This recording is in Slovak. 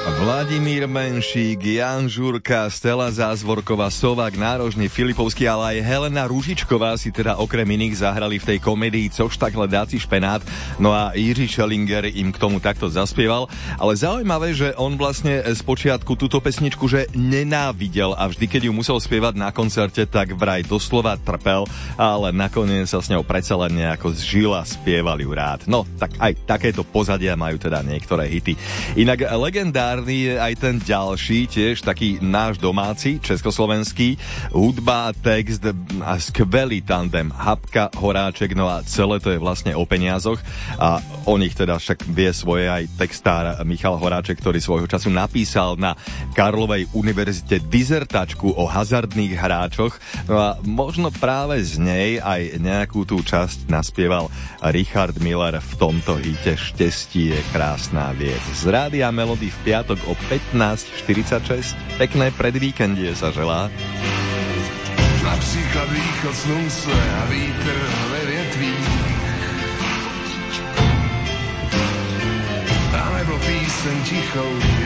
Vladimír Menšík, Jan Žurka, Stella Zázvorková, Sovák, Nárožný, Filipovský, ale aj Helena Ružičková si teda okrem iných zahrali v tej komédii Což takhle dáci špenát. No a Jiří Schellinger im k tomu takto zaspieval. Ale zaujímavé, že on vlastne spočiatku túto pesničku že nenávidel a vždy, keď ju musel spievať na koncerte, tak vraj doslova trpel, ale nakoniec sa s ňou predsa len nejako zžila, spieval ju rád. No, tak aj takéto pozadia majú teda niektoré hity. Inak legendárny je aj ten ďalší, tiež taký náš domáci, československý, hudba, text a skvelý tandem Habka, Horáček, no a celé to je vlastne o peniazoch a o nich teda však vie svoje aj textár Michal Horáček, ktorý svojho času napísal na Karlovej univerzite dizertačku o hazardných hráčoch, no a možno práve z nej aj nejakú tú časť naspieval Richard Miller v tomto hite Štěstí je krásná věc. Z Rádia Melody v piatok o 15:46. Pekné predvíkendie sa želá. Například východ slunce a vítr ve větvích. A nebo píseň tichou